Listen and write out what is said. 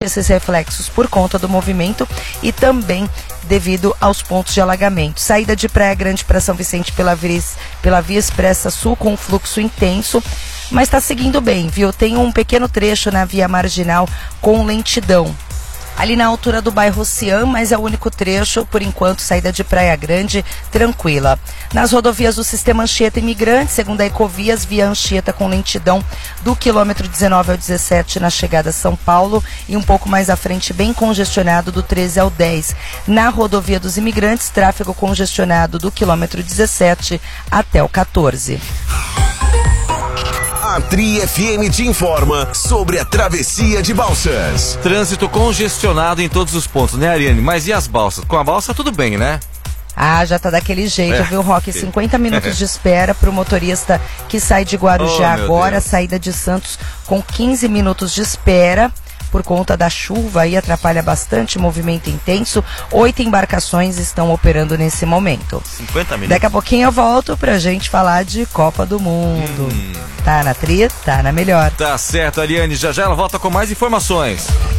esses reflexos por conta do movimento e também devido aos pontos de alagamento. Saída de Praia Grande para São Vicente pela Via Expressa Sul com fluxo intenso, mas está seguindo bem, viu? Tem um pequeno trecho na via marginal com lentidão. Ali na altura do bairro Ocean, mas é o único trecho, por enquanto, saída de Praia Grande, tranquila. Nas rodovias do Sistema Anchieta Imigrante, segundo a Ecovias, via Anchieta com lentidão do quilômetro 19 ao 17 na chegada a São Paulo e um pouco mais à frente, bem congestionado do 13 ao 10. Na rodovia dos Imigrantes, tráfego congestionado do quilômetro 17 até o 14. A Tri FM te informa sobre a travessia de Balsas. Trânsito congestionado em todos os pontos, né, Ariane? Mas e as balsas? Com a balsa tudo bem, né? Ah, já tá daquele jeito, viu, Roque? 50 minutos de espera para o motorista que sai de Guarujá agora, saída de Santos com 15 minutos de espera. Por conta da chuva aí atrapalha bastante, movimento intenso. 8 embarcações estão operando nesse momento. 50 minutos. Daqui a pouquinho eu volto pra gente falar de Copa do Mundo. Tá na Tri, tá na melhor. Tá certo, Ariane. Já ela volta com mais informações.